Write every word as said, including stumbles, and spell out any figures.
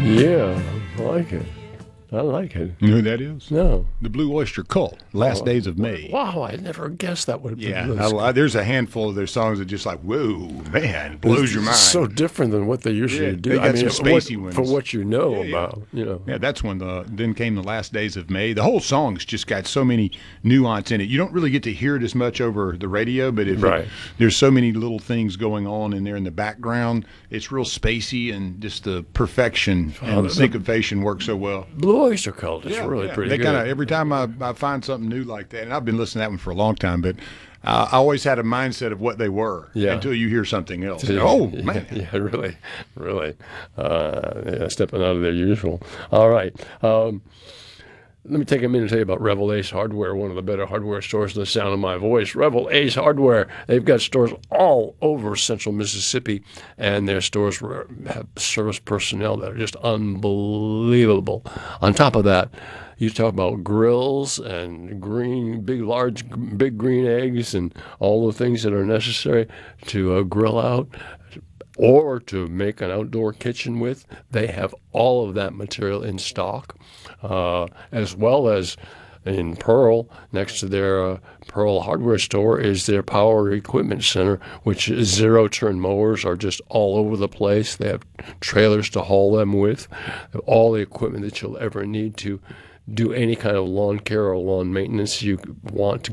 Yeah, I like it. I like it. You know who that is? No. The Blue Oyster Cult, Last Oh, Days of May. Wow, I never guessed that would have been Yeah, Blue I, Oyster I, there's a handful of their songs that just like, whoa, man, blows It's your mind. so different than what they usually Yeah, do. they got I mean, some what- spacey ones. for what you know Yeah, yeah. about, you know. Yeah, that's when the then came the Last Days of May. The whole song's just got so many nuance in it. You don't really get to hear it as much over the radio, but if Right. it, there's so many little things going on in there in the background, it's real spacey and just the perfection and Oh, the the- syncopation works so well. Blue Oyster Cult is really yeah. pretty They good. kind of every time I, I find something new like that, and I've been listening to that one for a long time, but uh, I always had a mindset of what they were Yeah. until you hear something else. Yeah, Oh yeah, man, yeah, really, really, uh, yeah, stepping out of their usual. All right, um, let me take a minute to tell you about Revel Ace Hardware, one of the better hardware stores in the sound of my voice. Revel Ace Hardware, they've got stores all over central Mississippi, and their stores have service personnel that are just unbelievable. On top of that, you talk about grills and green, big, large, big green eggs and all the things that are necessary to uh, grill out or to make an outdoor kitchen with. They have all of that material in stock, uh, as well as in Pearl, next to their uh, Pearl hardware store, is their Power Equipment Center, which is zero-turn mowers are just all over the place. They have trailers to haul them with, all the equipment that you'll ever need to do any kind of lawn care or lawn maintenance you want to